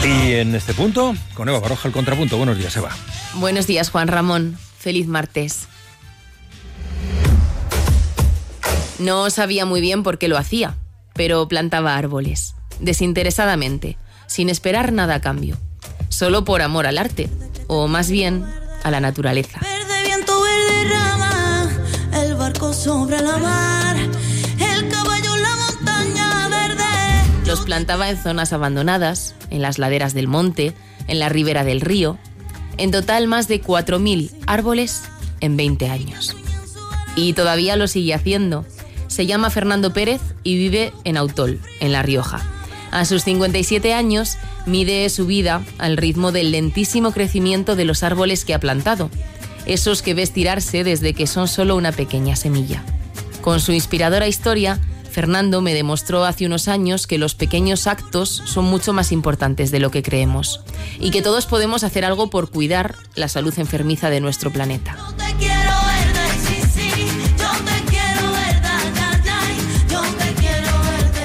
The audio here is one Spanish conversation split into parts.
Y en este punto, con Eva Baroja, el contrapunto. Buenos días, Eva. Buenos días, Juan Ramón. Feliz martes. No sabía muy bien por qué lo hacía, pero plantaba árboles, desinteresadamente, sin esperar nada a cambio, solo por amor al arte, o más bien a la naturaleza. Verde viento, verde rama, el barco sobre la mar, el caballo en la montaña verde. Los plantaba en zonas abandonadas, en las laderas del monte, en la ribera del río. En total, más de 4.000 árboles en 20 años. Y todavía lo sigue haciendo. Se llama Fernando Pérez y vive en Autol, en La Rioja. A sus 57 años, mide su vida al ritmo del lentísimo crecimiento de los árboles que ha plantado, esos que ves tirarse desde que son solo una pequeña semilla. Con su inspiradora historia, Fernando me demostró hace unos años que los pequeños actos son mucho más importantes de lo que creemos y que todos podemos hacer algo por cuidar la salud enfermiza de nuestro planeta. Yo te quiero verde, sí, sí, yo te quiero verde, yo te quiero verde,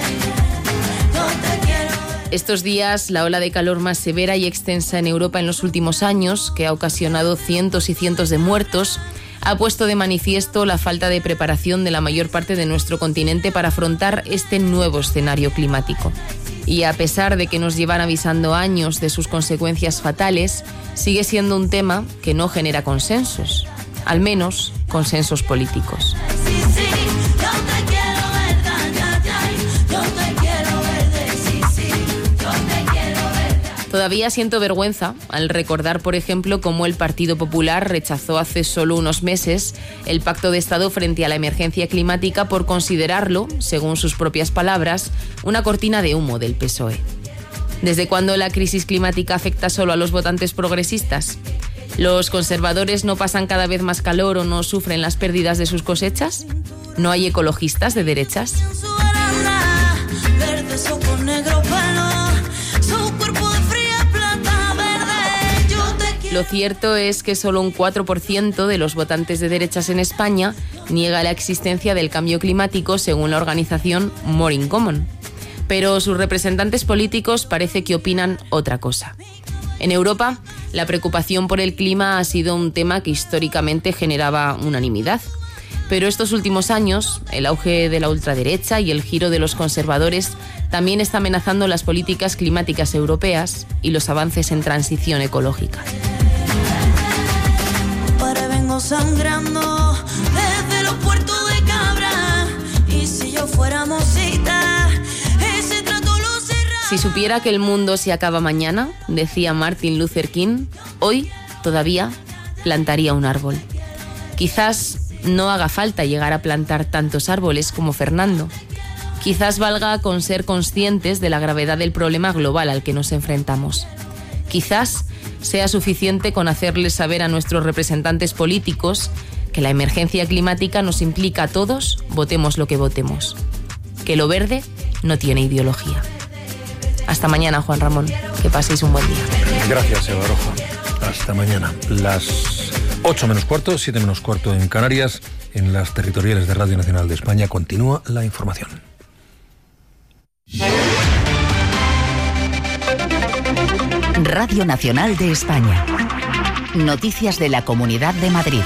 yo te quiero verde. Estos días, la ola de calor más severa y extensa en Europa en los últimos años, que ha ocasionado cientos y cientos de muertos, ha puesto de manifiesto la falta de preparación de la mayor parte de nuestro continente para afrontar este nuevo escenario climático. Y a pesar de que nos llevan avisando años de sus consecuencias fatales, sigue siendo un tema que no genera consensos, al menos consensos políticos. Sí, sí, yo te quiero verde, yo te quiero verde, sí, sí, yo te quiero verde. Todavía siento vergüenza al recordar, por ejemplo, cómo el Partido Popular rechazó hace solo unos meses el Pacto de Estado frente a la emergencia climática por considerarlo, según sus propias palabras, una cortina de humo del PSOE. ¿Desde cuándo la crisis climática afecta solo a los votantes progresistas? ¿Los conservadores no pasan cada vez más calor o no sufren las pérdidas de sus cosechas? ¿No hay ecologistas de derechas? Su aranda, verde con negro pelo, su cuerpo de fría plata verde, yo te quiero. Lo cierto es que solo un 4% de los votantes de derechas en España niega la existencia del cambio climático según la organización More in Common. Pero sus representantes políticos parece que opinan otra cosa. En Europa, la preocupación por el clima ha sido un tema que históricamente generaba unanimidad. Pero estos últimos años, el auge de la ultraderecha y el giro de los conservadores también está amenazando las políticas climáticas europeas y los avances en transición ecológica. Para vengo sangrando desde los puertos de Cabra, y si yo fuera mosita, ese trato lo cerraba. Si supiera que el mundo se acaba mañana, decía Martin Luther King, hoy todavía plantaría un árbol. Quizás no haga falta llegar a plantar tantos árboles como Fernando. Quizás valga con ser conscientes de la gravedad del problema global al que nos enfrentamos. Quizás sea suficiente con hacerles saber a nuestros representantes políticos que la emergencia climática nos implica a todos, votemos lo que votemos. Que lo verde no tiene ideología. Hasta mañana, Juan Ramón. Que paséis un buen día. Gracias, Eva Baroja. Hasta mañana. Las 8 menos cuarto, 7 menos cuarto en Canarias. En las territoriales de Radio Nacional de España continúa la información. Radio Nacional de España. Noticias de la Comunidad de Madrid.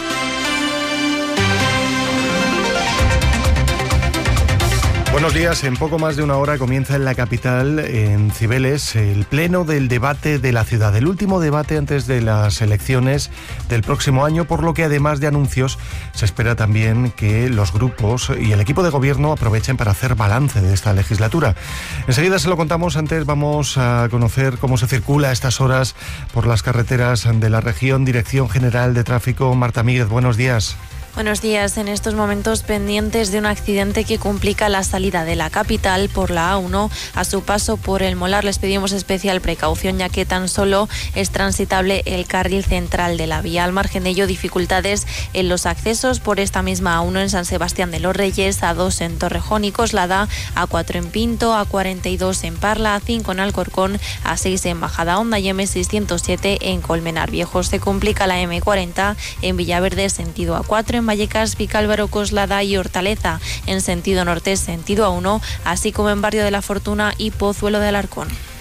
Buenos días. En poco más de una hora comienza en la capital, en Cibeles, el pleno del debate de la ciudad, el último debate antes de las elecciones del próximo año, por lo que además de anuncios se espera también que los grupos y el equipo de gobierno aprovechen para hacer balance de esta legislatura. Enseguida se lo contamos. Antes vamos a conocer cómo se circula a estas horas por las carreteras de la región. Dirección General de Tráfico, Marta Míguez, buenos días. Buenos días. En estos momentos pendientes de un accidente que complica la salida de la capital por la A1 a su paso por el Molar. Les pedimos especial precaución ya que tan solo es transitable el carril central de la vía. Al margen de ello, dificultades en los accesos por esta misma A1 en San Sebastián de los Reyes, A2 en Torrejón y Coslada, A4 en Pinto, A42 en Parla, A5 en Alcorcón, A6 en Majadahonda y M607 en Colmenar Viejo. Se complica la M40 en Villaverde sentido A4, en Vallecas, Vicálvaro, Coslada y Hortaleza, en sentido norte, sentido A1, así como en Barrio de la Fortuna y Pozuelo de Alarcón.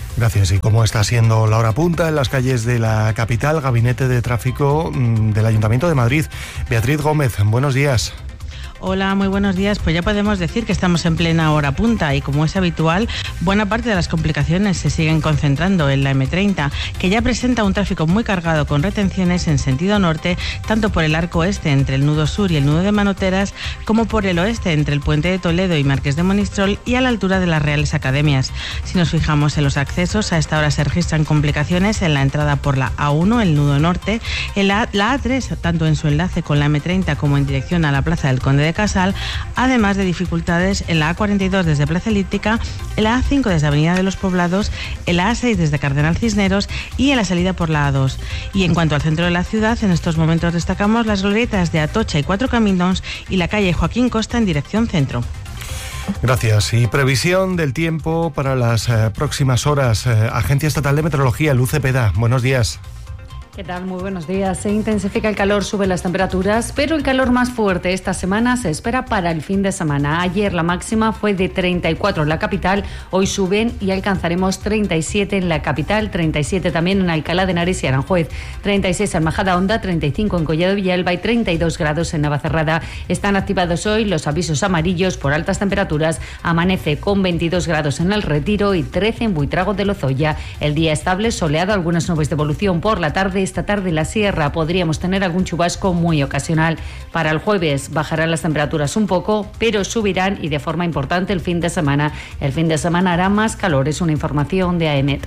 Gracias. ¿Y cómo está siendo la hora punta en las calles de la capital? Gabinete de Tráfico del Ayuntamiento de Madrid. Beatriz Gómez, buenos días. Hola, muy buenos días. Pues ya podemos decir que estamos en plena hora punta y, como es habitual, buena parte de las complicaciones se siguen concentrando en la M30, que ya presenta un tráfico muy cargado con retenciones en sentido norte, tanto por el arco este entre el nudo sur y el nudo de Manoteras, como por el oeste entre el puente de Toledo y Marqués de Monistrol y a la altura de las Reales Academias. Si nos fijamos en los accesos, a esta hora se registran complicaciones en la entrada por la A1, el nudo norte, en la A3, tanto en su enlace con la M30 como en dirección a la Plaza del Conde de Casal, además de dificultades en la A42 desde Plaza Elíptica, en la A5 desde Avenida de los Poblados, en la A6 desde Cardenal Cisneros y en la salida por la A2. Y en cuanto al centro de la ciudad, en estos momentos destacamos las glorietas de Atocha y Cuatro Caminos y la calle Joaquín Costa en dirección centro. Gracias. Y previsión del tiempo para las próximas horas. Agencia Estatal de Meteorología, Luz Cepeda, buenos días. ¿Qué tal? Muy buenos días. Se intensifica el calor, suben las temperaturas, pero el calor más fuerte esta semana se espera para el fin de semana. Ayer la máxima fue de 34 en la capital, hoy suben y alcanzaremos 37 en la capital, 37 también en Alcalá de Henares y Aranjuez, 36 en Majadahonda, 35 en Collado Villalba y 32 grados en Navacerrada. Están activados hoy los avisos amarillos por altas temperaturas. Amanece con 22 grados en El Retiro y 13 en Buitrago de Lozoya. El día estable, soleado, algunas nubes de evolución por la tarde. Esta tarde en la sierra podríamos tener algún chubasco muy ocasional. Para el jueves bajarán las temperaturas un poco, pero subirán y de forma importante el fin de semana. El fin de semana hará más calor, es una información de AEMET.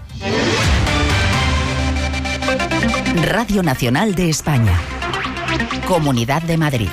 Radio Nacional de España. Comunidad de Madrid.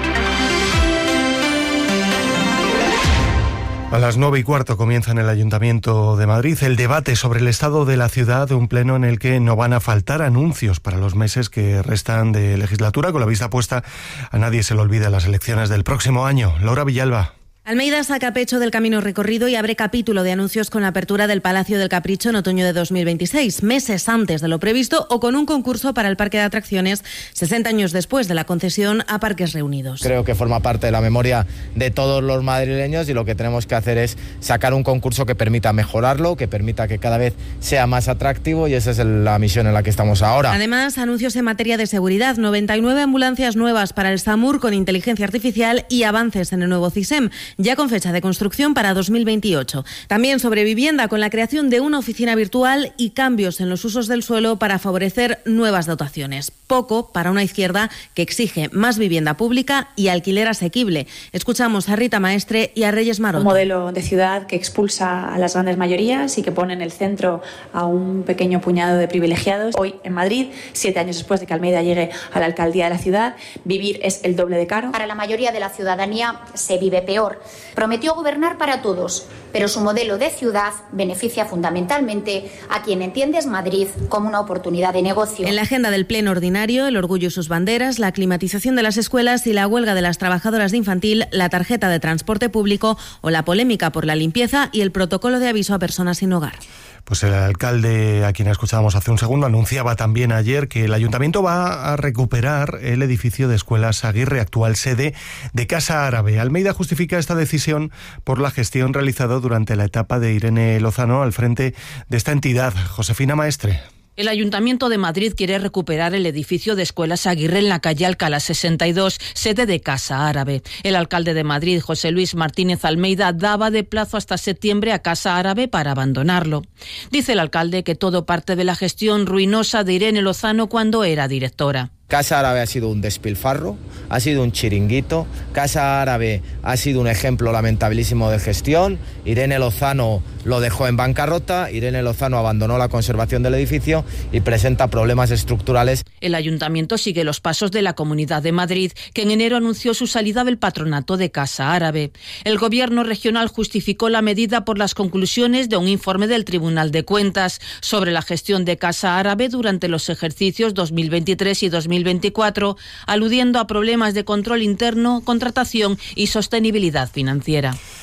A las 9:15 comienza en el Ayuntamiento de Madrid el debate sobre el estado de la ciudad, un pleno en el que no van a faltar anuncios para los meses que restan de legislatura, con la vista puesta, a nadie se le olvida, las elecciones del próximo año. Laura Villalba. Almeida saca pecho del camino recorrido y abre capítulo de anuncios con la apertura del Palacio del Capricho en otoño de 2026, meses antes de lo previsto, o con un concurso para el parque de atracciones 60 años después de la concesión a Parques Reunidos. Creo que forma parte de la memoria de todos los madrileños y lo que tenemos que hacer es sacar un concurso que permita mejorarlo, que permita que cada vez sea más atractivo, y esa es la misión en la que estamos ahora. Además, anuncios en materia de seguridad, 99 ambulancias nuevas para el SAMUR con inteligencia artificial y avances en el nuevo CISEM, ya con fecha de construcción para 2028. También sobre vivienda, con la creación de una oficina virtual y cambios en los usos del suelo para favorecer nuevas dotaciones. Poco para una izquierda que exige más vivienda pública y alquiler asequible. Escuchamos a Rita Maestre y a Reyes Maroto. Un modelo de ciudad que expulsa a las grandes mayorías y que pone en el centro a un pequeño puñado de privilegiados. Hoy en Madrid, 7 años después de que Almeida llegue a la alcaldía de la ciudad, vivir es el doble de caro. Para la mayoría de la ciudadanía se vive peor. Prometió gobernar para todos, pero su modelo de ciudad beneficia fundamentalmente a quien entiende Madrid como una oportunidad de negocio. En la agenda del pleno ordinario, el orgullo y sus banderas, la climatización de las escuelas y la huelga de las trabajadoras de infantil, la tarjeta de transporte público o la polémica por la limpieza y el protocolo de aviso a personas sin hogar. Pues el alcalde, a quien escuchábamos hace un segundo, anunciaba también ayer que el ayuntamiento va a recuperar el edificio de Escuelas Aguirre, actual sede de Casa Árabe. Almeida justifica esta decisión por la gestión realizada durante la etapa de Irene Lozano al frente de esta entidad. Josefina Maestre. El Ayuntamiento de Madrid quiere recuperar el edificio de Escuelas Aguirre en la calle Alcalá 62, sede de Casa Árabe. El alcalde de Madrid, José Luis Martínez Almeida, daba de plazo hasta septiembre a Casa Árabe para abandonarlo. Dice el alcalde que todo parte de la gestión ruinosa de Irene Lozano cuando era directora. Casa Árabe ha sido un despilfarro, ha sido un chiringuito. Casa Árabe ha sido un ejemplo lamentabilísimo de gestión. Irene Lozano lo dejó en bancarrota, Irene Lozano abandonó la conservación del edificio y presenta problemas estructurales. El ayuntamiento sigue los pasos de la Comunidad de Madrid, que en enero anunció su salida del patronato de Casa Árabe. El gobierno regional justificó la medida por las conclusiones de un informe del Tribunal de Cuentas sobre la gestión de Casa Árabe durante los ejercicios 2023 y 2024, aludiendo a problemas de control interno, contratación y sostenibilidad financiera.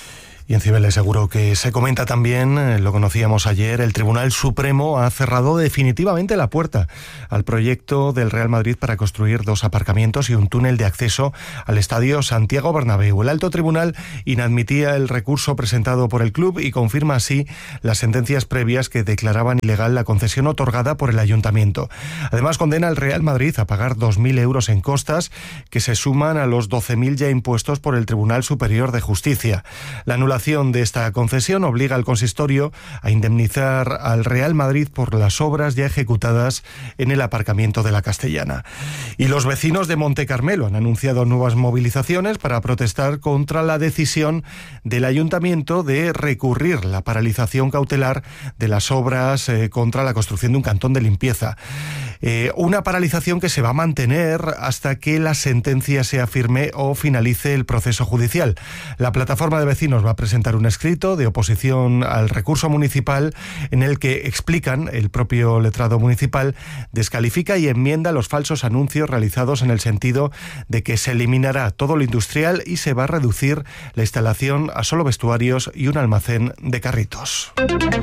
Y en Cibeles seguro que se comenta también, lo conocíamos ayer, el Tribunal Supremo ha cerrado definitivamente la puerta al proyecto del Real Madrid para construir 2 aparcamientos y un túnel de acceso al estadio Santiago Bernabéu. El alto tribunal inadmitía el recurso presentado por el club y confirma así las sentencias previas que declaraban ilegal la concesión otorgada por el ayuntamiento. Además, condena al Real Madrid a pagar 2.000 euros en costas que se suman a los 12.000 ya impuestos por el Tribunal Superior de Justicia. La anulación de esta concesión obliga al consistorio a indemnizar al Real Madrid por las obras ya ejecutadas en el aparcamiento de la Castellana. Y los vecinos de Monte Carmelo han anunciado nuevas movilizaciones para protestar contra la decisión del ayuntamiento de recurrir la paralización cautelar de las obras contra la construcción de un cantón de limpieza. Una paralización que se va a mantener hasta que la sentencia sea firme o finalice el proceso judicial. La plataforma de vecinos va a presentar un escrito de oposición al recurso municipal en el que explican, el propio letrado municipal descalifica y enmienda los falsos anuncios realizados en el sentido de que se eliminará todo lo industrial y se va a reducir la instalación a solo vestuarios y un almacén de carritos.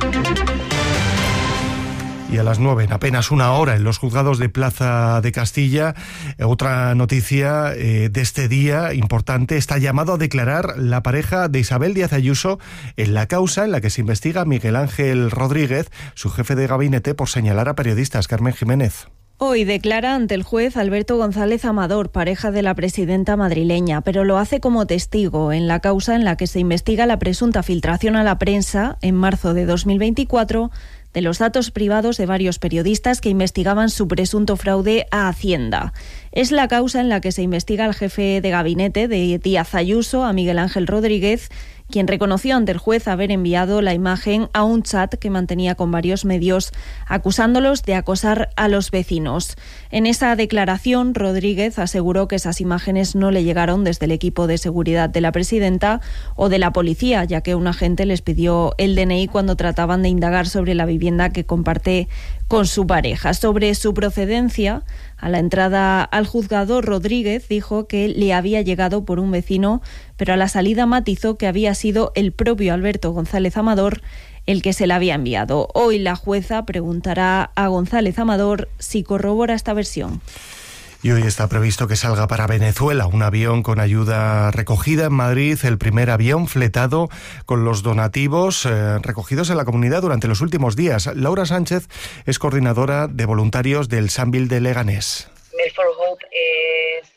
Y a las 9, en apenas una hora, en los juzgados de Plaza de Castilla, otra noticia de este día importante: está llamado a declarar la pareja de Isabel Díaz Ayuso en la causa en la que se investiga a Miguel Ángel Rodríguez, su jefe de gabinete, por señalar a periodistas. Carmen Jiménez. Hoy declara ante el juez Alberto González Amador, pareja de la presidenta madrileña, pero lo hace como testigo en la causa en la que se investiga la presunta filtración a la prensa en marzo de 2024 de los datos privados de varios periodistas que investigaban su presunto fraude a Hacienda. Es la causa en la que se investiga al jefe de gabinete de Díaz Ayuso, a Miguel Ángel Rodríguez, quien reconoció ante el juez haber enviado la imagen a un chat que mantenía con varios medios, acusándolos de acosar a los vecinos. En esa declaración, Rodríguez aseguró que esas imágenes no le llegaron desde el equipo de seguridad de la presidenta o de la policía, ya que un agente les pidió el DNI cuando trataban de indagar sobre la vivienda que comparte con su pareja. Sobre su procedencia, a la entrada al juzgado, Rodríguez dijo que le había llegado por un vecino, pero a la salida matizó que había sido el propio Alberto González Amador el que se la había enviado. Hoy la jueza preguntará a González Amador si corrobora esta versión. Y hoy está previsto que salga para Venezuela un avión con ayuda recogida en Madrid, el primer avión fletado con los donativos recogidos en la comunidad durante los últimos días. Laura Sánchez es coordinadora de voluntarios del Sambil de Leganés. Mail for Hope es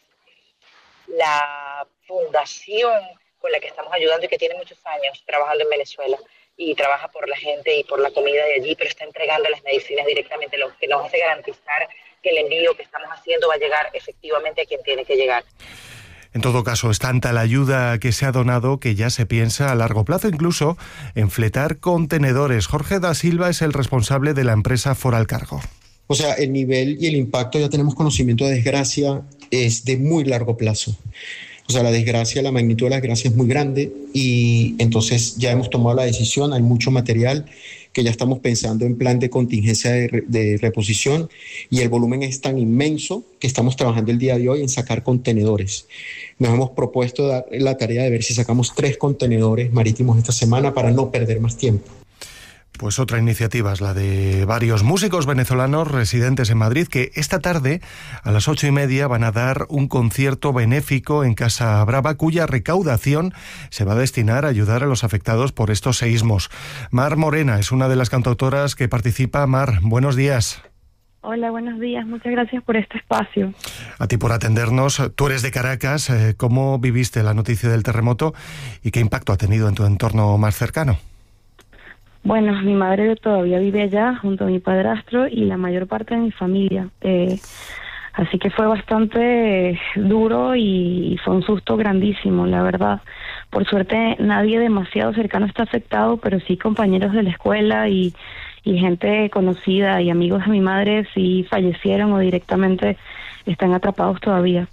la fundación con la que estamos ayudando y que tiene muchos años trabajando en Venezuela y trabaja por la gente y por la comida de allí, pero está entregando las medicinas directamente, lo que nos hace garantizar que el envío que estamos haciendo va a llegar efectivamente a quien tiene que llegar. En todo caso, es tanta la ayuda que se ha donado que ya se piensa a largo plazo incluso en fletar contenedores. Jorge da Silva es el responsable de la empresa Foralcargo. O sea, el nivel y el impacto, ya tenemos conocimiento de desgracia, es de muy largo plazo. O sea, la desgracia, la magnitud de la desgracia es muy grande y entonces ya hemos tomado la decisión, hay mucho material que ya estamos pensando en plan de contingencia de reposición y el volumen es tan inmenso que estamos trabajando el día de hoy en sacar contenedores. Nos hemos propuesto dar la tarea de ver si sacamos 3 contenedores marítimos esta semana para no perder más tiempo. Pues otra iniciativa es la de varios músicos venezolanos residentes en Madrid que esta tarde a las 8:30 van a dar un concierto benéfico en Casa Brava cuya recaudación se va a destinar a ayudar a los afectados por estos seísmos. Mar Morena es una de las cantautoras que participa. Mar, buenos días. Hola, buenos días. Muchas gracias por este espacio. A ti por atendernos. Tú eres de Caracas. ¿Cómo viviste la noticia del terremoto y qué impacto ha tenido en tu entorno más cercano? Bueno, mi madre todavía vive allá junto a mi padrastro y la mayor parte de mi familia. Así que fue bastante duro y fue un susto grandísimo, la verdad. Por suerte nadie demasiado cercano está afectado, pero sí compañeros de la escuela y gente conocida y amigos de mi madre sí fallecieron o directamente están atrapados todavía.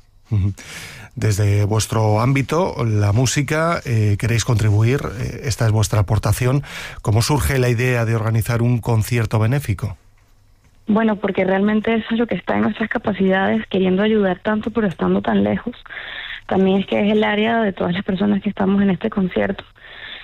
Desde vuestro ámbito, la música, queréis contribuir, esta es vuestra aportación. ¿Cómo surge la idea de organizar un concierto benéfico? Bueno, porque realmente eso es lo que está en nuestras capacidades, queriendo ayudar tanto pero estando tan lejos. También es que es el área de todas las personas que estamos en este concierto.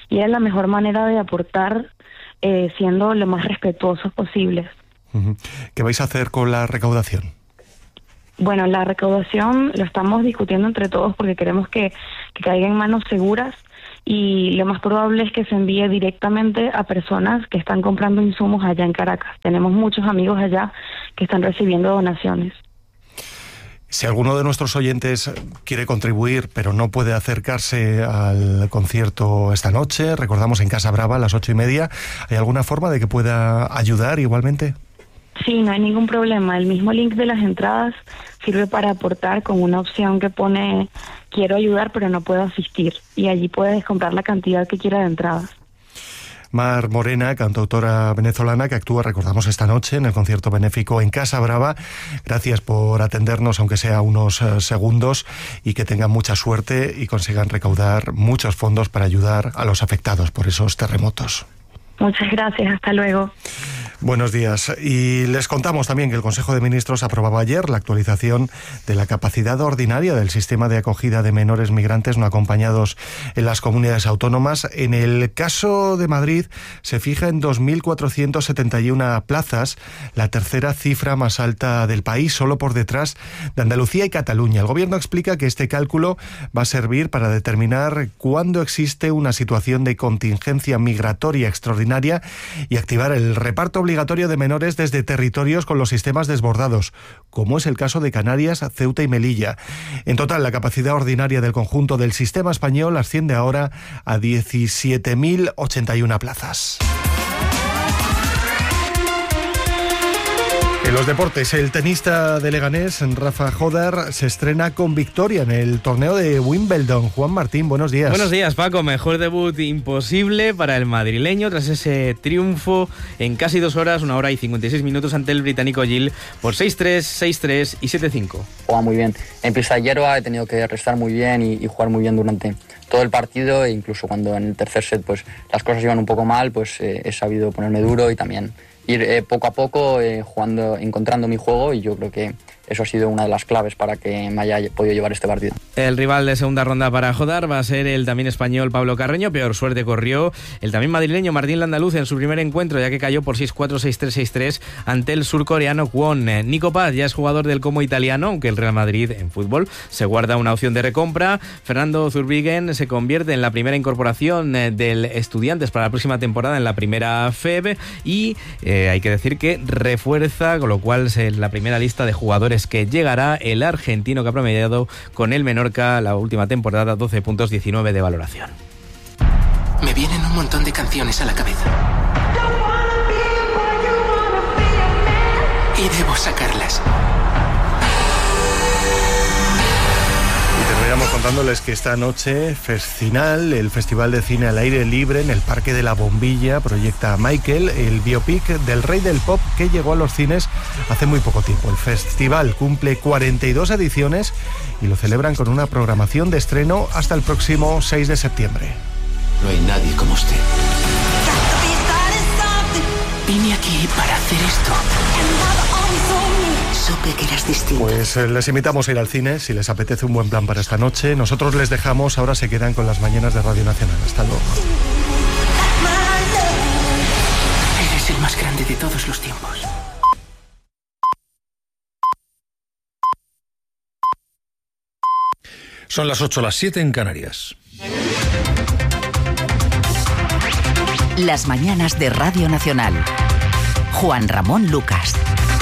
y era la mejor manera de aportar, siendo lo más respetuosos posibles. ¿Qué vais a hacer con la recaudación? Bueno, la recaudación lo estamos discutiendo entre todos porque queremos que caiga en manos seguras, y lo más probable es que se envíe directamente a personas que están comprando insumos allá en Caracas. Tenemos muchos amigos allá que están recibiendo donaciones. Si alguno de nuestros oyentes quiere contribuir pero no puede acercarse al concierto esta noche, recordamos en Casa Brava a las 8:30, ¿hay alguna forma de que pueda ayudar igualmente? Sí, no hay ningún problema. El mismo link de las entradas sirve para aportar con una opción que pone quiero ayudar pero no puedo asistir, y allí puedes comprar la cantidad que quieras de entradas. Mar Morena, cantautora venezolana que actúa, recordamos, esta noche en el concierto benéfico en Casa Brava. Gracias por atendernos, aunque sea unos segundos, y que tengan mucha suerte y consigan recaudar muchos fondos para ayudar a los afectados por esos terremotos. Muchas gracias, hasta luego. Buenos días. Y les contamos también que el Consejo de Ministros aprobaba ayer la actualización de la capacidad ordinaria del sistema de acogida de menores migrantes no acompañados en las comunidades autónomas. En el caso de Madrid se fija en 2.471 plazas, la tercera cifra más alta del país, solo por detrás de Andalucía y Cataluña. El Gobierno explica que este cálculo va a servir para determinar cuándo existe una situación de contingencia migratoria extraordinaria y activar el reparto obligatorio de menores desde territorios con los sistemas desbordados, como es el caso de Canarias, Ceuta y Melilla. En total, la capacidad ordinaria del conjunto del sistema español asciende ahora a 17.081 plazas. En los deportes, el tenista de Leganés, Rafa Jodar, se estrena con victoria en el torneo de Wimbledon. Juan Martín, buenos días. Buenos días, Paco. Mejor debut imposible para el madrileño tras ese triunfo en casi 2 horas, 1 hora y 56 minutos ante el británico Gil por 6-3, 6-3 y 7-5. Juega muy bien. En pista de hierba he tenido que restar muy bien y jugar muy bien durante todo el partido, e incluso cuando en el tercer set pues las cosas iban un poco mal, pues he sabido ponerme duro y también ir poco a poco jugando, encontrando mi juego, y yo creo que eso ha sido una de las claves para que me haya podido llevar este partido. El rival de segunda ronda para Jodar va a ser el también español Pablo Carreño. Peor suerte corrió el también madrileño Martín Landaluz en su primer encuentro, ya que cayó por 6-4, 6-3, 6-3 ante el surcoreano Kwon. Nico Paz ya es jugador del Como italiano, aunque el Real Madrid en fútbol se guarda una opción de recompra. Fernando Zurbriggen se convierte en la primera incorporación del Estudiantes para la próxima temporada en la primera FEB, y hay que decir que refuerza, con lo cual es la primera lista de jugadores que llegará el argentino, que ha promediado con el Menorca la última temporada 12 puntos, 19 de valoración. Me vienen un montón de canciones a la cabeza y debo sacarlas. Terminamos contándoles que esta noche, Festcinal, el Festival de Cine al Aire Libre en el Parque de la Bombilla, proyecta Michael, el biopic del rey del pop que llegó a los cines hace muy poco tiempo. El festival cumple 42 ediciones y lo celebran con una programación de estreno hasta el próximo 6 de septiembre. No hay nadie como usted. Vine aquí para hacer esto. Supe que eras distinto. Pues les invitamos a ir al cine si les apetece un buen plan para esta noche. Nosotros les dejamos, ahora se quedan con las mañanas de Radio Nacional. Hasta luego. Eres el más grande de todos los tiempos. Son las 8, las 7 en Canarias. Las mañanas de Radio Nacional. Juan Ramón Lucas.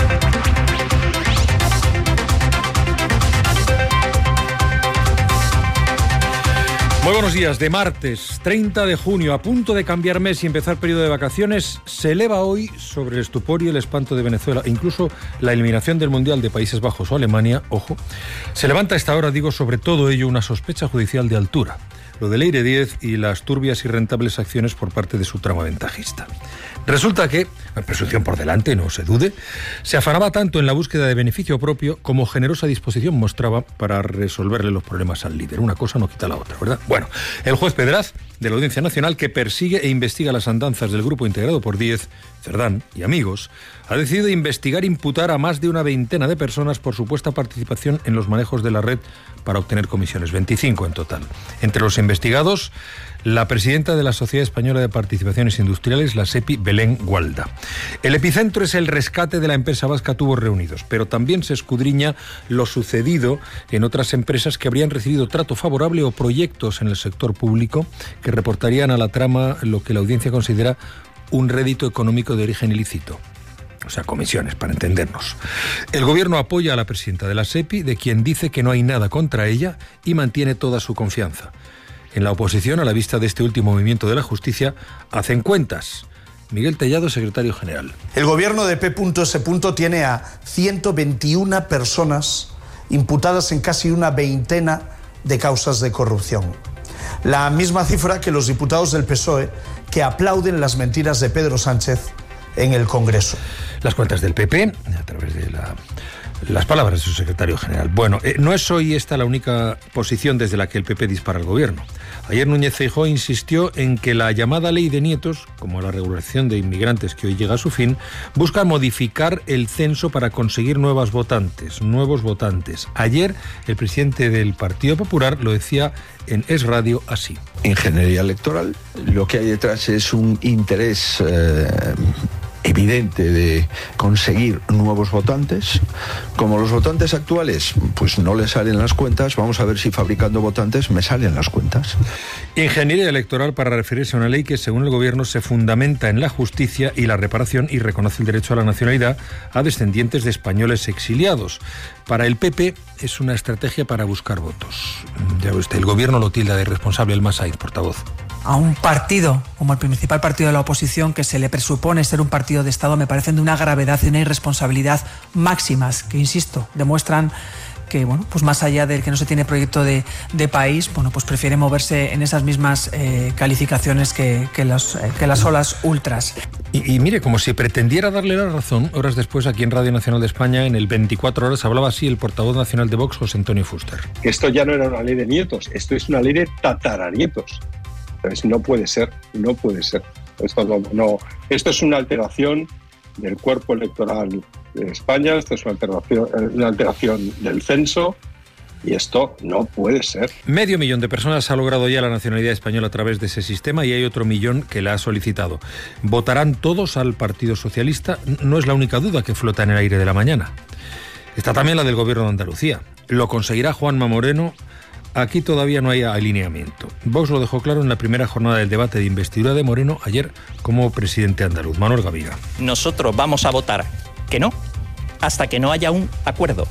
Muy buenos días. De martes 30 de junio, a punto de cambiar mes y empezar periodo de vacaciones, se eleva hoy sobre el estupor y el espanto de Venezuela, incluso la eliminación del Mundial de Países Bajos o Alemania, ojo, se levanta a esta hora, digo, sobre todo ello una sospecha judicial de altura. Lo de Leire 10 y las turbias y rentables acciones por parte de su trama ventajista. Resulta que, presunción por delante, no se dude, se afanaba tanto en la búsqueda de beneficio propio como generosa disposición mostraba para resolverle los problemas al líder. Una cosa no quita la otra, ¿verdad? Bueno, el juez Pedraz, de la Audiencia Nacional, que persigue e investiga las andanzas del grupo integrado por Díez, Cerdán y amigos, ha decidido investigar e imputar a más de una veintena de personas por supuesta participación en los manejos de la red para obtener comisiones, 25 en total. Entre los investigados, la presidenta de la Sociedad Española de Participaciones Industriales, la SEPI, Belén Gualda. El epicentro es el rescate de la empresa vasca Tubos Reunidos, pero también se escudriña lo sucedido en otras empresas que habrían recibido trato favorable o proyectos en el sector público que reportarían a la trama lo que la audiencia considera un rédito económico de origen ilícito. O sea, comisiones, para entendernos. El gobierno apoya a la presidenta de la SEPI, de quien dice que no hay nada contra ella y mantiene toda su confianza. En la oposición, a la vista de este último movimiento de la justicia, hacen cuentas. Miguel Tellado, secretario general. El gobierno de P.S. tiene a 121 personas imputadas en casi una veintena de causas de corrupción. La misma cifra que los diputados del PSOE que aplauden las mentiras de Pedro Sánchez en el Congreso. Las cuentas del PP, a través de las palabras de su secretario general. Bueno, no es hoy esta la única posición desde la que el PP dispara al gobierno. Ayer Núñez Feijóo insistió en que la llamada ley de nietos, como la regulación de inmigrantes que hoy llega a su fin, busca modificar el censo para conseguir nuevos votantes. Ayer el presidente del Partido Popular lo decía en Es Radio así. Ingeniería electoral, lo que hay detrás es un interés evidente de conseguir nuevos votantes. Como los votantes actuales pues no les salen las cuentas, vamos a ver si fabricando votantes me salen las cuentas. Ingeniería electoral para referirse a una ley que, según el gobierno, se fundamenta en la justicia y la reparación y reconoce el derecho a la nacionalidad a descendientes de españoles exiliados. Para el PP es una estrategia para buscar votos. Ya ve usted, el gobierno lo tilda de irresponsable. El Masaiz, portavoz. A un partido como el principal partido de la oposición, que se le presupone ser un partido de Estado, me parecen de una gravedad y una irresponsabilidad máximas, que, insisto, demuestran que, bueno, pues más allá del que no se tiene proyecto de país, bueno, pues prefiere moverse en esas mismas calificaciones que las olas ultras. Y mire, como si pretendiera darle la razón, horas después aquí en Radio Nacional de España, en el 24 Horas, hablaba así el portavoz nacional de Vox, José Antonio Fuster. Esto ya no era una ley de nietos, esto es una ley de tataranietos. Entonces no puede ser. Esto es una alteración del cuerpo electoral de España, esto es una alteración del censo, y esto no puede ser. 500.000 de personas ha logrado ya la nacionalidad española a través de ese sistema y hay otro 1 millón que la ha solicitado. ¿Votarán todos al Partido Socialista? No es la única duda que flota en el aire de la mañana. Está también la del gobierno de Andalucía. ¿Lo conseguirá Juanma Moreno? Aquí todavía no hay alineamiento. Vox lo dejó claro en la primera jornada del debate de investidura de Moreno ayer como presidente andaluz. Manuel Gaviga. Nosotros vamos a votar que no, hasta que no haya un acuerdo.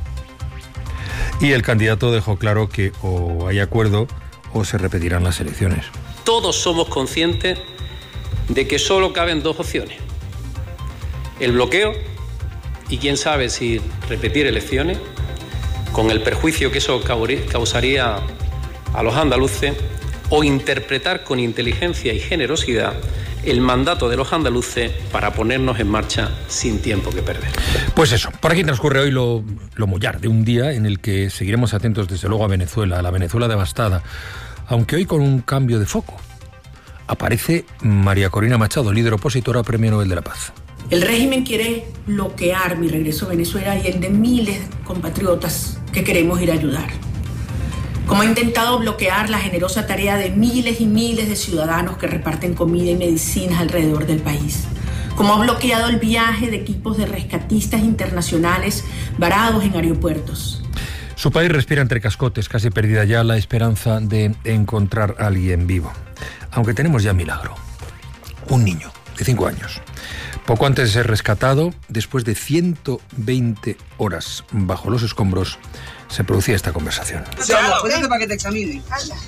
Y el candidato dejó claro que o hay acuerdo o se repetirán las elecciones. Todos somos conscientes de que solo caben 2 opciones. El bloqueo y quién sabe si repetir elecciones, con el perjuicio que eso causaría a los andaluces, o interpretar con inteligencia y generosidad el mandato de los andaluces para ponernos en marcha sin tiempo que perder. Pues eso, por aquí transcurre hoy lo mollar de un día en el que seguiremos atentos desde luego a Venezuela, a la Venezuela devastada, aunque hoy con un cambio de foco. Aparece María Corina Machado, líder opositora a Premio Nobel de la Paz. El régimen quiere bloquear mi regreso a Venezuela y el de miles de compatriotas que queremos ir a ayudar. Como ha intentado bloquear la generosa tarea de miles y miles de ciudadanos que reparten comida y medicinas alrededor del país. Como ha bloqueado el viaje de equipos de rescatistas internacionales varados en aeropuertos. Su país respira entre cascotes, casi perdida ya la esperanza de encontrar a alguien vivo. Aunque tenemos ya milagro. Un niño de 5 años. Poco antes de ser rescatado, después de 120 horas bajo los escombros, se producía esta conversación. Ponete para que te examine.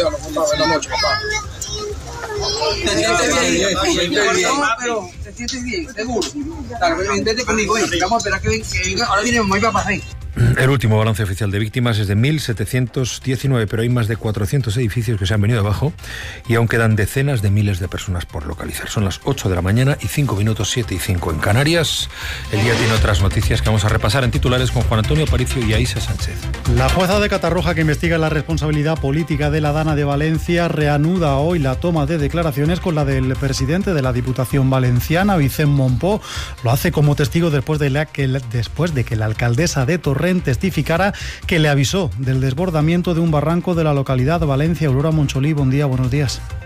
¿Te sientes bien? Pero te sientes bien, seguro. Vente conmigo, vamos a esperar que venga. Ahora viene mamá y papá. El último balance oficial de víctimas es de 1.719, pero hay más de 400 edificios que se han venido abajo y aún quedan decenas de miles de personas por localizar. Son las 8 de la mañana y 5 minutos, 7 y 5 en Canarias. El día tiene otras noticias que vamos a repasar en titulares con Juan Antonio Aparicio y Aísa Sánchez. La jueza de Catarroja que investiga la responsabilidad política de la Dana de Valencia reanuda hoy la toma de declaraciones con la del presidente de la Diputación Valenciana, Vicent Mompó. Lo hace como testigo después de que la alcaldesa de Torrent testificara que le avisó del desbordamiento de un barranco de la localidad Valencia. Aurora Moncholí, buen día, buenos días.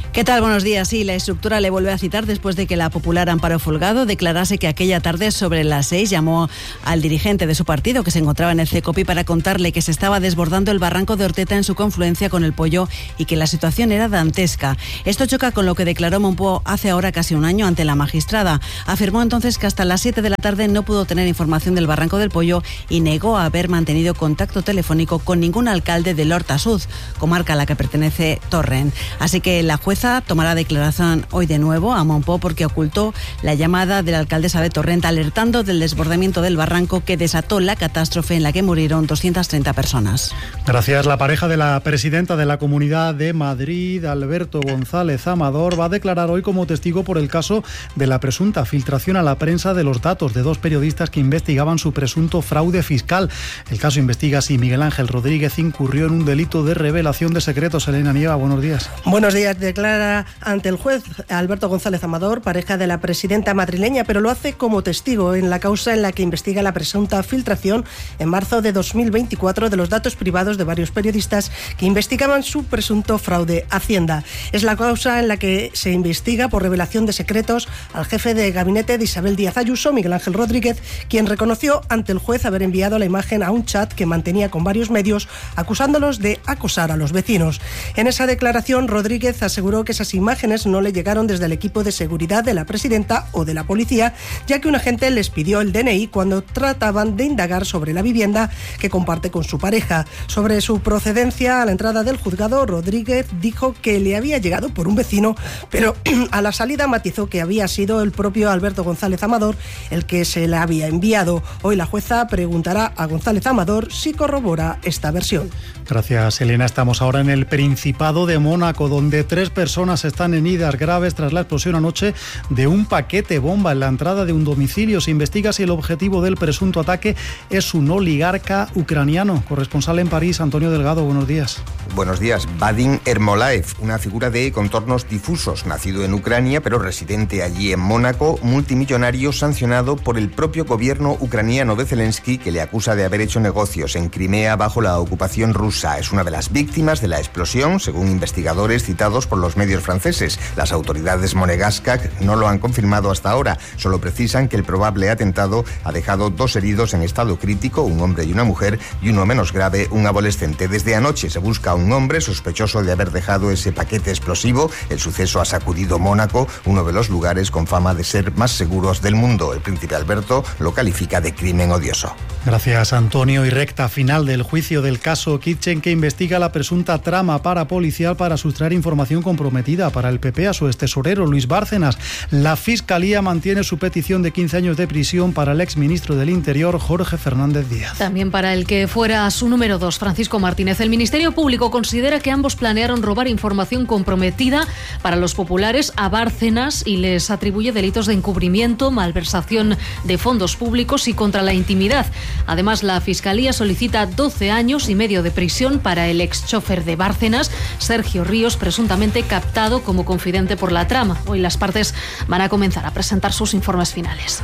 ¿Qué tal? Buenos días. Sí, la instructora le vuelve a citar después de que la popular Amparo Folgado declarase que aquella tarde sobre las 6 llamó al dirigente de su partido que se encontraba en el CECOPI para contarle que se estaba desbordando el barranco de Orteta en su confluencia con el Poyo y que la situación era dantesca. Esto choca con lo que declaró Monpó hace ahora casi un año ante la magistrada. Afirmó entonces que hasta las 7 de la tarde no pudo tener información del barranco del Poyo y negó haber mantenido contacto telefónico con ningún alcalde de Horta-Sud, comarca a la que pertenece Torrent. Así que la jueza tomará declaración hoy de nuevo a Monpó porque ocultó la llamada de la alcaldesa de Torrent alertando del desbordamiento del barranco que desató la catástrofe en la que murieron 230 personas. Gracias. La pareja de la presidenta de la Comunidad de Madrid, Alberto González Amador, va a declarar hoy como testigo por el caso de la presunta filtración a la prensa de los datos de 2 periodistas que investigaban su presunto fraude fiscal. El caso investiga si Miguel Ángel Rodríguez incurrió en un delito de revelación de secretos. Elena Nieva, buenos días. Buenos días. Declara ante el juez Alberto González Amador, pareja de la presidenta madrileña, pero lo hace como testigo en la causa en la que investiga la presunta filtración en marzo de 2024 de los datos privados de varios periodistas que investigaban su presunto fraude a Hacienda. Es la causa en la que se investiga por revelación de secretos al jefe de gabinete de Isabel Díaz Ayuso, Miguel Ángel Rodríguez, quien reconoció ante el juez haber enviado la imagen a un chat que mantenía con varios medios acusándolos de acosar a los vecinos. En esa declaración, Rodríguez aseguró que esas imágenes no le llegaron desde el equipo de seguridad de la presidenta o de la policía, ya que un agente les pidió el DNI cuando trataban de indagar sobre la vivienda que comparte con su pareja. Sobre su procedencia, a la entrada del juzgado, Rodríguez dijo que le había llegado por un vecino, pero a la salida matizó que había sido el propio Alberto González Amador el que se la había enviado. Hoy la jueza preguntará a González Amador si corrobora esta versión. Gracias, Elena. Estamos ahora en el Principado de Mónaco, donde 3 personas están heridas graves tras la explosión anoche de un paquete bomba en la entrada de un domicilio. Se investiga si el objetivo del presunto ataque es un oligarca ucraniano. Corresponsal en París, Antonio Delgado, buenos días. Buenos días. Vadim Ermolaev, una figura de contornos difusos, nacido en Ucrania pero residente allí en Mónaco, multimillonario sancionado por el propio gobierno ucraniano de Zelensky, que le acusa de haber hecho negocios en Crimea bajo la ocupación rusa. Es una de las víctimas de la explosión, según investigadores citados por los medios franceses. Las autoridades monegascas no lo han confirmado hasta ahora. Solo precisan que el probable atentado ha dejado 2 heridos en estado crítico, un hombre y una mujer, y uno menos grave, un adolescente. Desde anoche se busca a un hombre sospechoso de haber dejado ese paquete explosivo. El suceso ha sacudido Mónaco, uno de los lugares con fama de ser más seguros del mundo. El príncipe Alberto lo califica de crimen odioso. Gracias, Antonio. Y recta final del juicio del caso Kitchen, que investiga la presunta trama parapolicial para sustraer información comprometida para el PP a su extesorero Luis Bárcenas. La Fiscalía mantiene su petición de 15 años de prisión para el exministro del Interior, Jorge Fernández Díaz. También para el que fuera su número 2, Francisco Martínez. El Ministerio Público considera que ambos planearon robar información comprometida para los populares a Bárcenas y les atribuye delitos de encubrimiento, malversación de fondos públicos y contra la intimidad. Además, la Fiscalía solicita 12 años y medio de prisión para el exchofer de Bárcenas, Sergio Ríos, presuntamente captado como confidente por la trama. Hoy las partes van a comenzar a presentar sus informes finales.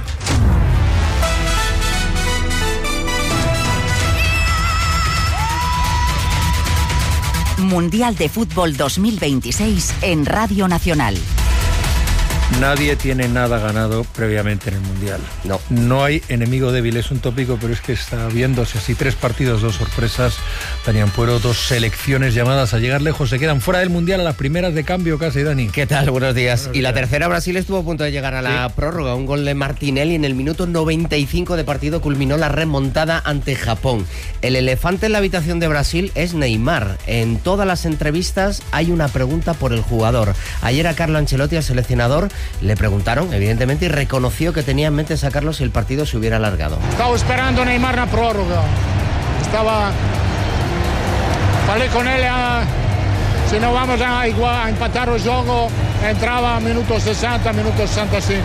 Mundial de Fútbol 2026 en Radio Nacional. Nadie tiene nada ganado previamente en el Mundial. No hay enemigo débil, es un tópico, pero es que está viéndose así 3 partidos, 2 sorpresas. Dani Ampuero, 2 selecciones llamadas a llegar lejos, se quedan fuera del Mundial a las primeras de cambio casi, Dani. ¿Qué tal? Buenos días. Y la tercera, Brasil estuvo a punto de llegar a la prórroga. Un gol de Martinelli en el minuto 95 de partido culminó la remontada ante Japón. El elefante en la habitación de Brasil es Neymar. En todas las entrevistas hay una pregunta por el jugador. Ayer a Carlo Ancelotti, al seleccionador, le preguntaron, evidentemente, y reconoció que tenía en mente sacarlo si el partido se hubiera alargado. Estaba esperando a Neymar na prórroga. Falei con él, si no vamos a empatar el juego, entraba a minuto 60, minuto 65.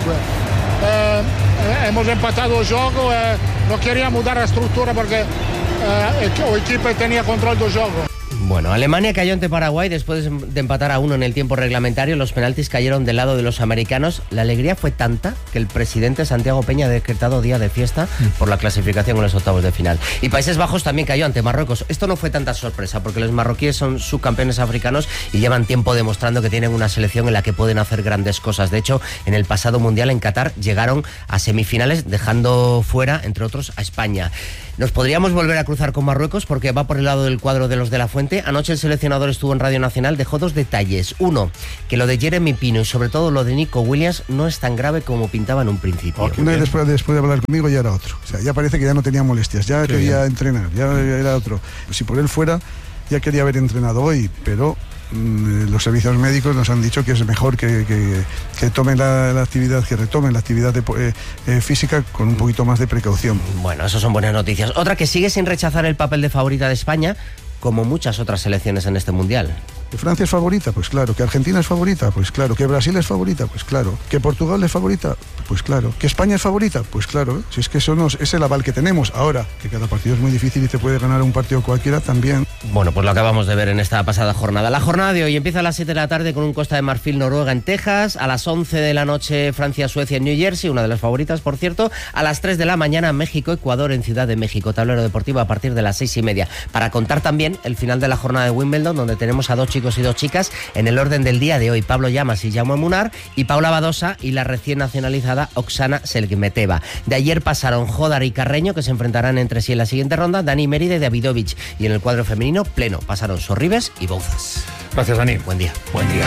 Hemos empatado el juego, no quería mudar la estructura porque el equipo tenía control del juego. Bueno, Alemania cayó ante Paraguay después de empatar a 1 en el tiempo reglamentario. Los penaltis cayeron del lado de los americanos. La alegría fue tanta que el presidente Santiago Peña ha decretado día de fiesta por la clasificación en los octavos de final. Y Países Bajos también cayó ante Marruecos. Esto no fue tanta sorpresa porque los marroquíes son subcampeones africanos y llevan tiempo demostrando que tienen una selección en la que pueden hacer grandes cosas. De hecho, en el pasado Mundial en Qatar llegaron a semifinales dejando fuera, entre otros, a España. Nos podríamos volver a cruzar con Marruecos porque va por el lado del cuadro de los de la Fuente. Anoche el seleccionador estuvo en Radio Nacional, dejó 2 detalles. Uno, que lo de Jeremy Pino y sobre todo lo de Nico Williams no es tan grave como pintaba en un principio. Una vez después de hablar conmigo ya era otro. O sea, ya parece que ya no tenía molestias, ya quería entrenar, ya era otro. Si por él fuera, ya quería haber entrenado hoy, pero los servicios médicos nos han dicho que es mejor que tomen la actividad, que retomen la actividad física con un poquito más de precaución. Bueno, eso son buenas noticias. Otra que sigue sin rechazar el papel de favorita de España, como muchas otras selecciones en este Mundial. ¿Que Francia es favorita? Pues claro. ¿Que Argentina es favorita? Pues claro. ¿Que Brasil es favorita? Pues claro. ¿Que Portugal es favorita? Pues claro. ¿Que España es favorita? Pues claro. Si es que eso es el aval que tenemos. Ahora, que cada partido es muy difícil y te puede ganar un partido cualquiera también. Bueno, pues lo acabamos de ver en esta pasada jornada. La jornada de hoy empieza a las 7 de la tarde con un Costa de Marfil-Noruega en Texas. A las 11 de la noche Francia-Suecia en New Jersey, una de las favoritas, por cierto. A las 3 de la mañana México-Ecuador en Ciudad de México. Tablero deportivo a partir de las 6:30. Para contar también el final de la jornada de Wimbledon, donde tenemos a 2 chicos y 2 chicas en el orden del día de hoy. Pablo Llamas y Jaume Munar, y Paula Badosa y la recién nacionalizada Oksana Selgmeteva. De ayer pasaron Jodar y Carreño, que se enfrentarán entre sí en la siguiente ronda, Dani Mérida y Davidovich. Y en el cuadro femenino, pleno, pasaron Sorribes y Bouzas. Gracias, Dani. Buen día. Buen día.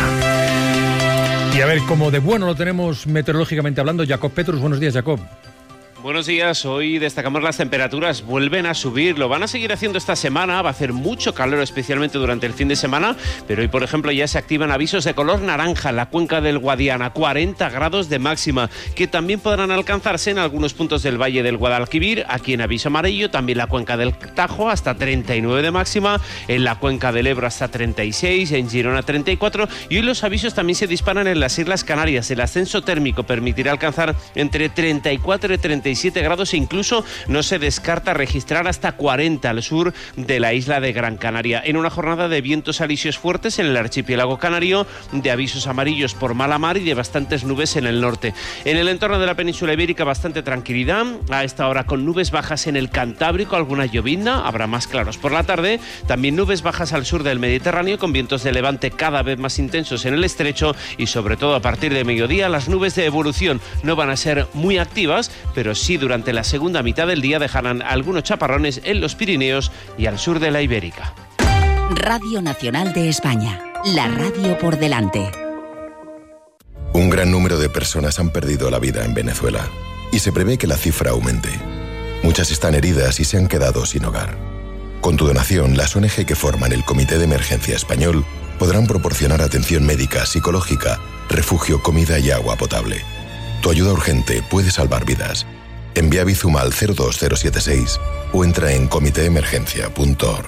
Y a ver, como de bueno lo tenemos meteorológicamente hablando, Jacob Petrus. Buenos días, Jacob. Buenos días, hoy destacamos las temperaturas, vuelven a subir, lo van a seguir haciendo esta semana, va a hacer mucho calor especialmente durante el fin de semana, pero hoy por ejemplo ya se activan avisos de color naranja en la cuenca del Guadiana, 40 grados de máxima, que también podrán alcanzarse en algunos puntos del Valle del Guadalquivir, aquí en aviso amarillo, también la cuenca del Tajo hasta 39 de máxima, en la cuenca del Ebro hasta 36, en Girona 34, y hoy los avisos también se disparan en las Islas Canarias, el ascenso térmico permitirá alcanzar entre 34 y 37 grados e incluso no se descarta registrar hasta 40 al sur de la isla de Gran Canaria. En una jornada de vientos alisios fuertes en el archipiélago canario, de avisos amarillos por mala mar y de bastantes nubes en el norte. En el entorno de la península ibérica bastante tranquilidad, a esta hora con nubes bajas en el Cantábrico, alguna llovizna, habrá más claros por la tarde, también nubes bajas al sur del Mediterráneo con vientos de levante cada vez más intensos en el estrecho y sobre todo a partir de mediodía las nubes de evolución no van a ser muy activas, pero sí durante la segunda mitad del día dejarán algunos chaparrones en los Pirineos y al sur de la Ibérica. Radio Nacional de España, la radio por delante. Un gran número de personas han perdido la vida en Venezuela y se prevé que la cifra aumente. Muchas están heridas y se han quedado sin hogar. Con tu donación, las ONG que forman el Comité de Emergencia Español podrán proporcionar atención médica, psicológica, refugio, comida y agua potable. Tu ayuda urgente puede salvar vidas. Envía Bizum al 02076 o entra en comiteemergencia.org.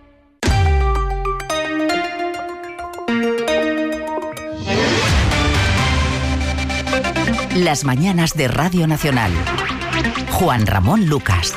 Las mañanas de Radio Nacional. Juan Ramón Lucas.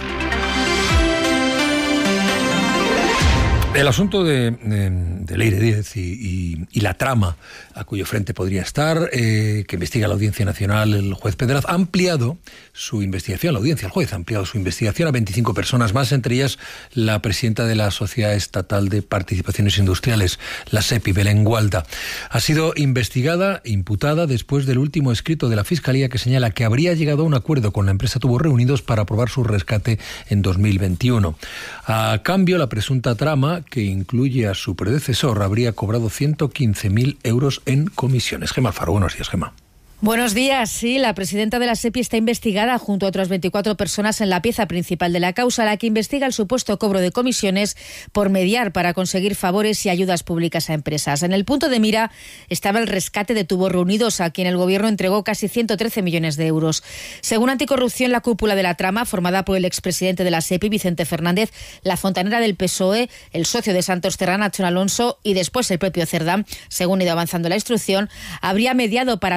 El asunto de Leire Díez y la trama a cuyo frente podría estar, que investiga la Audiencia Nacional, el juez Pedraz, ha ampliado su investigación, la audiencia, el juez ha ampliado su investigación a 25 personas más, entre ellas la presidenta de la Sociedad Estatal de Participaciones Industriales, la SEPI, Belén Gualda. Ha sido investigada, imputada, después del último escrito de la Fiscalía que señala que habría llegado a un acuerdo con la empresa Tubos Reunidos para aprobar su rescate en 2021. A cambio, la presunta trama, que incluye a su predecesor, habría cobrado 115.000 euros en comisiones. Gemma Alfaro, buenos días, Gemma. Buenos días. Sí, la presidenta de la SEPI está investigada junto a otras 24 personas en la pieza principal de la causa, la que investiga el supuesto cobro de comisiones por mediar para conseguir favores y ayudas públicas a empresas. En el punto de mira estaba el rescate de Tubos Reunidos, a quien el gobierno entregó casi 113 millones de euros. Según Anticorrupción, la cúpula de la trama, formada por el expresidente de la SEPI, Vicente Fernández, la fontanera del PSOE, el socio de Santos Terra, Nacho Alonso, y después el propio Cerdán, según ha ido avanzando la instrucción, habría mediado para Tubos Reunidos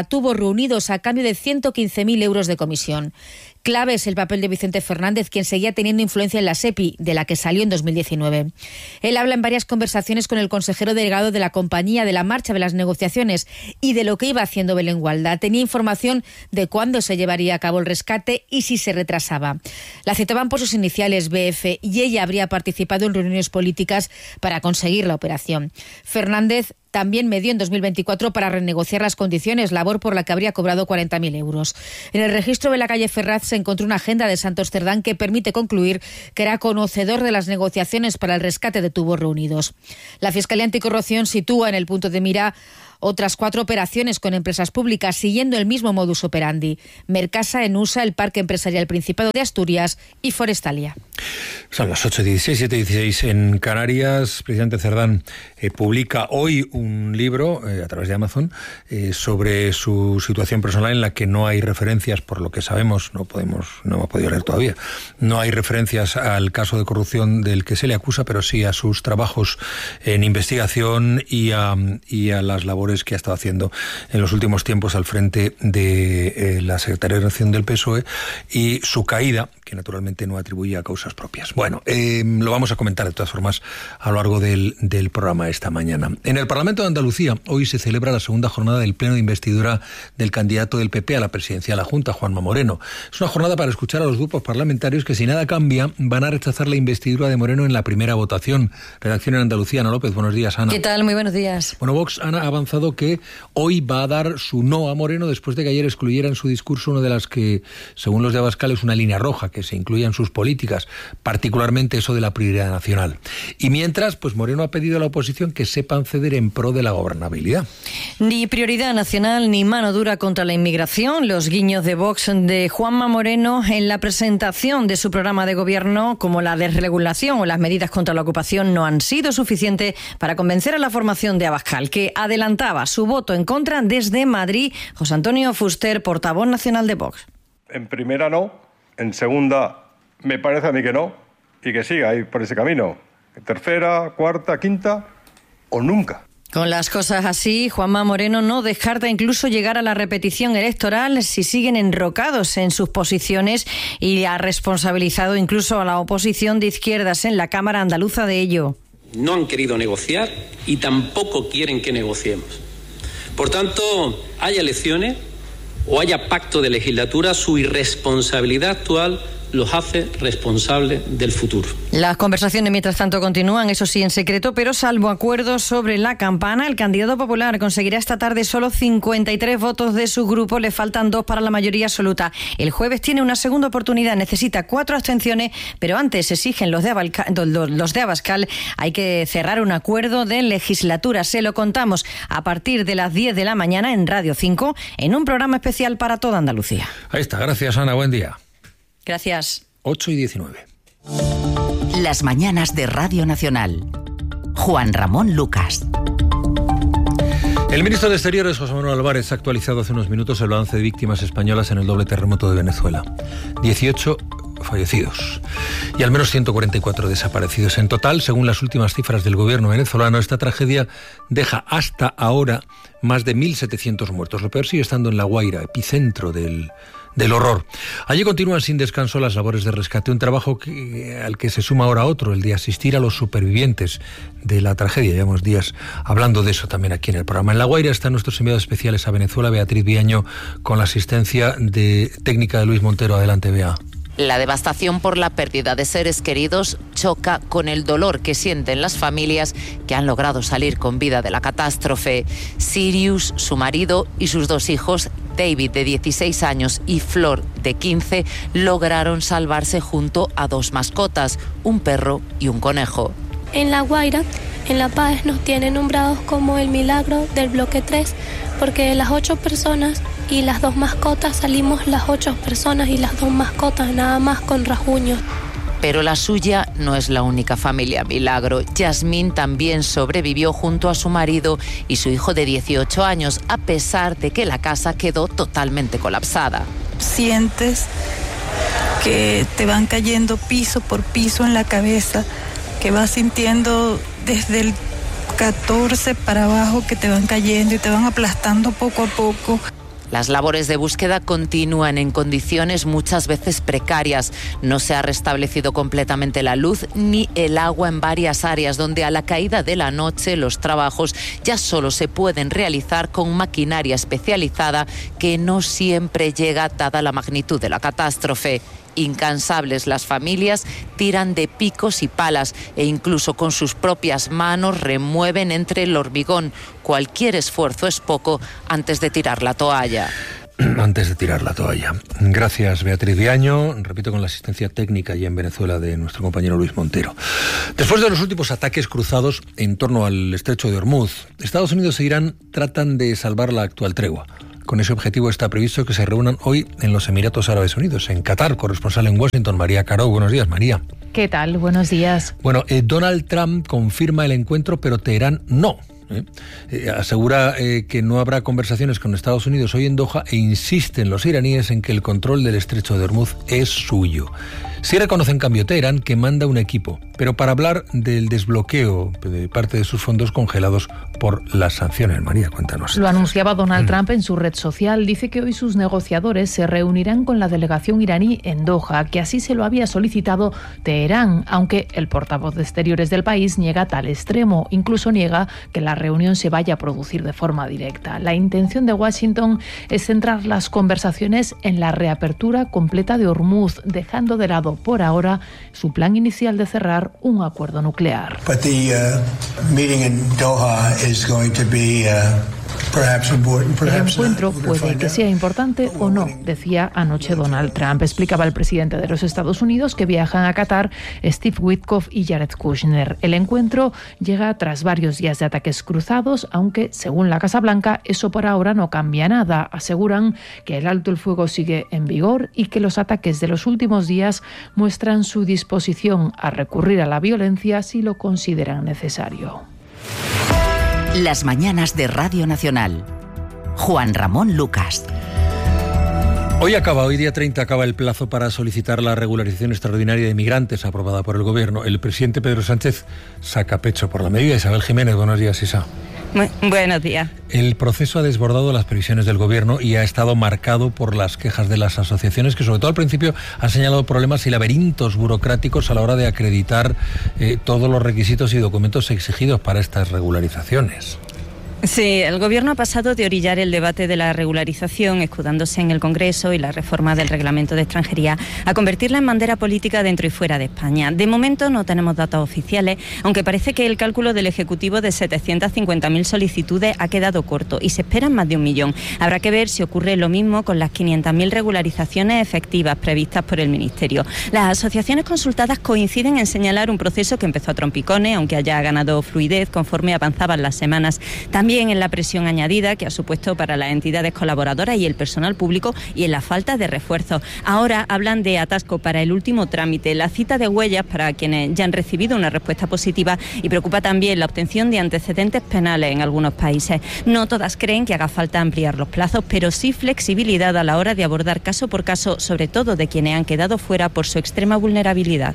reunidos a cambio de 115.000 euros de comisión. Clave es el papel de Vicente Fernández, quien seguía teniendo influencia en la SEPI, de la que salió en 2019. Él habla en varias conversaciones con el consejero delegado de la compañía de la marcha de las negociaciones y de lo que iba haciendo Belén Gualda. Tenía información de cuándo se llevaría a cabo el rescate y si se retrasaba. La citaban por sus iniciales, BF, y ella habría participado en reuniones políticas para conseguir la operación. Fernández también medió en 2024 para renegociar las condiciones, labor por la que habría cobrado 40.000 euros. En el registro de la calle Ferraz se encontró una agenda de Santos Cerdán que permite concluir que era conocedor de las negociaciones para el rescate de Tubos Reunidos. La Fiscalía Anticorrupción sitúa en el punto de mira otras 4 operaciones con empresas públicas siguiendo el mismo modus operandi: Mercasa, Enusa, el Parque Empresarial Principado de Asturias y Forestalia. Son las 8:16, 7:16 en Canarias. Presidente Cerdán publica hoy un libro a través de Amazon sobre su situación personal, en la que no hay referencias, por lo que sabemos, no hemos podido leer todavía, no hay referencias al caso de corrupción del que se le acusa, pero sí a sus trabajos en investigación y a las labores que ha estado haciendo en los últimos tiempos al frente de la Secretaría de Nación del PSOE, y su caída, que naturalmente no atribuye a causas propias. Bueno, lo vamos a comentar de todas formas a lo largo del programa esta mañana. En el Parlamento de Andalucía hoy se celebra la segunda jornada del pleno de investidura del candidato del PP a la presidencia de la Junta, Juanma Moreno. Es una jornada para escuchar a los grupos parlamentarios que, si nada cambia, van a rechazar la investidura de Moreno en la primera votación. Redacción en Andalucía, Ana López. Buenos días, Ana. ¿Qué tal? Muy buenos días. Bueno, Vox, Ana, ha avanzado que hoy va a dar su no a Moreno después de que ayer excluyera en su discurso una de las que, según los de Abascal, es una línea roja que se incluya en sus políticas, particularmente eso de la prioridad nacional. Y mientras, pues Moreno ha pedido a la oposición que sepan ceder en pro de la gobernabilidad. Ni prioridad nacional ni mano dura contra la inmigración. Los guiños de Vox de Juanma Moreno en la presentación de su programa de gobierno, como la desregulación o las medidas contra la ocupación, no han sido suficientes para convencer a la formación de Abascal, que adelantaba su voto en contra desde Madrid. José Antonio Fuster, portavoz nacional de Vox. En primera no, en segunda me parece a mí que no, y que siga ahí por ese camino. En tercera, cuarta, quinta o nunca. Con las cosas así, Juanma Moreno no descarta incluso llegar a la repetición electoral si siguen enrocados en sus posiciones, y ha responsabilizado incluso a la oposición de izquierdas en la Cámara Andaluza de ello. No han querido negociar y tampoco quieren que negociemos. Por tanto, haya elecciones o haya pacto de legislatura, su irresponsabilidad actual los hace responsables del futuro. Las conversaciones, mientras tanto, continúan, eso sí, en secreto, pero salvo acuerdos sobre la campana, el candidato popular conseguirá esta tarde solo 53 votos de su grupo, le faltan 2 para la mayoría absoluta. El jueves tiene una segunda oportunidad, necesita 4 abstenciones, pero antes exigen los de Abascal, hay que cerrar un acuerdo de legislatura. Se lo contamos a partir de las 10 de la mañana en Radio 5, en un programa especial para toda Andalucía. Ahí está, gracias, Ana, buen día. Gracias. 8:19. Las mañanas de Radio Nacional. Juan Ramón Lucas. El ministro de Exteriores, José Manuel Álvarez, ha actualizado hace unos minutos el balance de víctimas españolas en el doble terremoto de Venezuela. 18 fallecidos y al menos 144 desaparecidos. En total, según las últimas cifras del gobierno venezolano, esta tragedia deja hasta ahora más de 1.700 muertos. Lo peor sigue estando en La Guaira, epicentro del horror. Allí continúan sin descanso las labores de rescate, un trabajo al que se suma ahora otro, el de asistir a los supervivientes de la tragedia. Llevamos días hablando de eso también aquí en el programa. En La Guaira están nuestros enviados especiales a Venezuela, Beatriz Viaño, con la asistencia técnica de Luis Montero. Adelante, Bea. La devastación por la pérdida de seres queridos choca con el dolor que sienten las familias que han logrado salir con vida de la catástrofe. Sirius, su marido, y sus 2 hijos, David, de 16 años, y Flor, de 15, lograron salvarse junto a 2 mascotas, un perro y un conejo. En La Guaira, en La Paz, nos tienen nombrados como el milagro del bloque 3, porque de las 8 personas y las 2 mascotas salimos las 8 personas y las 2 mascotas, nada más con rasguños. Pero la suya no es la única familia milagro. Yasmín también sobrevivió junto a su marido y su hijo de 18 años, a pesar de que la casa quedó totalmente colapsada. Sientes que te van cayendo piso por piso en la cabeza, que vas sintiendo desde el 14 para abajo que te van cayendo y te van aplastando poco a poco. Las labores de búsqueda continúan en condiciones muchas veces precarias. No se ha restablecido completamente la luz ni el agua en varias áreas, donde a la caída de la noche los trabajos ya solo se pueden realizar con maquinaria especializada que no siempre llega dada la magnitud de la catástrofe. Incansables, las familias tiran de picos y palas e incluso con sus propias manos remueven entre el hormigón. Cualquier esfuerzo es poco antes de tirar la toalla. Antes de tirar la toalla. Gracias, Beatriz Viaño. Repito, con la asistencia técnica allí en Venezuela de nuestro compañero Luis Montero. Después de los últimos ataques cruzados en torno al estrecho de Hormuz, Estados Unidos e Irán tratan de salvar la actual tregua. Con ese objetivo está previsto que se reúnan hoy en los Emiratos Árabes Unidos, en Qatar. Corresponsal en Washington, María Caro. Buenos días, María. ¿Qué tal? Buenos días. Bueno, Donald Trump confirma el encuentro, pero Teherán no. Asegura que no habrá conversaciones con Estados Unidos hoy en Doha e insisten los iraníes en que el control del estrecho de Hormuz es suyo. Sí reconoce en cambio Teherán que manda un equipo, pero para hablar del desbloqueo de parte de sus fondos congelados por las sanciones. María, cuéntanos. Lo anunciaba Donald Trump en su red social. Dice que hoy sus negociadores se reunirán con la delegación iraní en Doha, que así se lo había solicitado Teherán, aunque el portavoz de Exteriores del país niega tal extremo. Incluso niega que la reunión se vaya a producir de forma directa. La intención de Washington es centrar las conversaciones en la reapertura completa de Hormuz, dejando de lado por ahora su plan inicial de cerrar un acuerdo nuclear. But the meeting in Doha is going to be el encuentro puede que sea importante o no, decía anoche Donald Trump. Explicaba el presidente de los Estados Unidos que viajan a Qatar Steve Witkoff y Jared Kushner. El encuentro llega tras varios días de ataques cruzados, aunque, según la Casa Blanca, eso por ahora no cambia nada. Aseguran que el alto el fuego sigue en vigor y que los ataques de los últimos días muestran su disposición a recurrir a la violencia si lo consideran necesario. Las mañanas de Radio Nacional. Juan Ramón Lucas. Hoy día 30, acaba el plazo para solicitar la regularización extraordinaria de migrantes aprobada por el Gobierno. El presidente Pedro Sánchez saca pecho por la medida. Isabel Jiménez, buenos días, Isa. Buenos días. El proceso ha desbordado las previsiones del Gobierno y ha estado marcado por las quejas de las asociaciones que, sobre todo al principio, han señalado problemas y laberintos burocráticos a la hora de acreditar todos los requisitos y documentos exigidos para estas regularizaciones. Sí, el Gobierno ha pasado de orillar el debate de la regularización, escudándose en el Congreso y la reforma del Reglamento de Extranjería, a convertirla en bandera política dentro y fuera de España. De momento no tenemos datos oficiales, aunque parece que el cálculo del Ejecutivo de 750.000 solicitudes ha quedado corto y se esperan más de 1 millón. Habrá que ver si ocurre lo mismo con las 500.000 regularizaciones efectivas previstas por el Ministerio. Las asociaciones consultadas coinciden en señalar un proceso que empezó a trompicones, aunque haya ganado fluidez conforme avanzaban las semanas. También en la presión añadida que ha supuesto para las entidades colaboradoras y el personal público y en la falta de refuerzos. Ahora hablan de atasco para el último trámite, la cita de huellas para quienes ya han recibido una respuesta positiva, y preocupa también la obtención de antecedentes penales en algunos países. No todas creen que haga falta ampliar los plazos, pero sí flexibilidad a la hora de abordar caso por caso, sobre todo de quienes han quedado fuera por su extrema vulnerabilidad.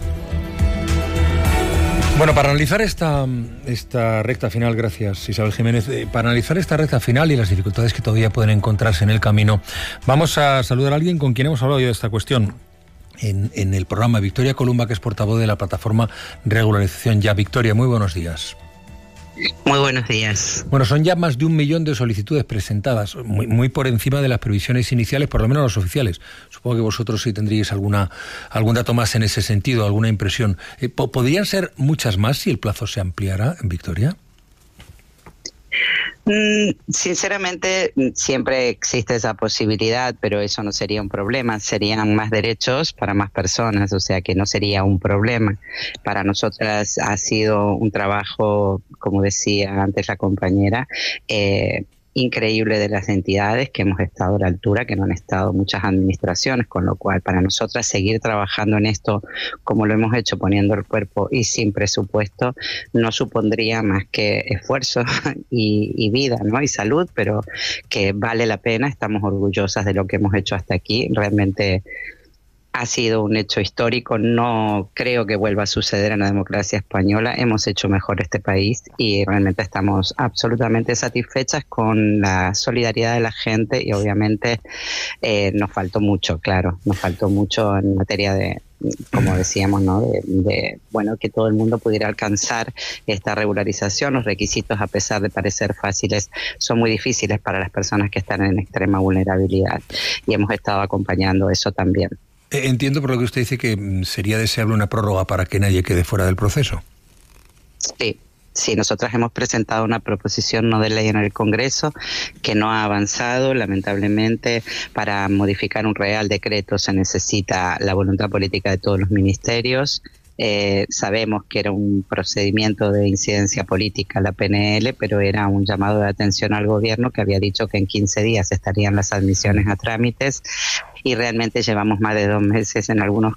Bueno, para analizar esta recta final, gracias Isabel Jiménez, para analizar esta recta final y las dificultades que todavía pueden encontrarse en el camino, vamos a saludar a alguien con quien hemos hablado ya de esta cuestión en el programa. Victoria Columba, que es portavoz de la plataforma Regularización Ya. Victoria, muy buenos días. Muy buenos días. Bueno, son ya más de 1 millón de solicitudes presentadas, muy por encima de las previsiones iniciales, por lo menos las oficiales. Supongo que vosotros sí tendríais algún dato más en ese sentido, alguna impresión. ¿Podrían ser muchas más si el plazo se ampliara, Victoria? Sinceramente, siempre existe esa posibilidad, pero eso no sería un problema. Serían más derechos para más personas, o sea que no sería un problema. Para nosotras ha sido un trabajo, como decía antes la compañera, increíble de las entidades que hemos estado a la altura, que no han estado muchas administraciones, con lo cual para nosotras seguir trabajando en esto como lo hemos hecho, poniendo el cuerpo y sin presupuesto, no supondría más que esfuerzo y vida, ¿no? Y salud, pero que vale la pena. Estamos orgullosas de lo que hemos hecho hasta aquí. Realmente Ha sido un hecho histórico, no creo que vuelva a suceder en la democracia española. Hemos hecho mejor este país y realmente estamos absolutamente satisfechas con la solidaridad de la gente y obviamente nos faltó mucho, claro, nos faltó mucho en materia de, como decíamos, ¿no? de que todo el mundo pudiera alcanzar esta regularización. Los requisitos, a pesar de parecer fáciles, son muy difíciles para las personas que están en extrema vulnerabilidad y hemos estado acompañando eso también. Entiendo por lo que usted dice que sería deseable una prórroga para que nadie quede fuera del proceso. Sí, nosotras hemos presentado una proposición no de ley en el Congreso que no ha avanzado. Lamentablemente, para modificar un real decreto se necesita la voluntad política de todos los ministerios. Sabemos que era un procedimiento de incidencia política la PNL, pero era un llamado de atención al gobierno que había dicho que en 15 días estarían las admisiones a trámites y realmente llevamos más de 2 meses en algunos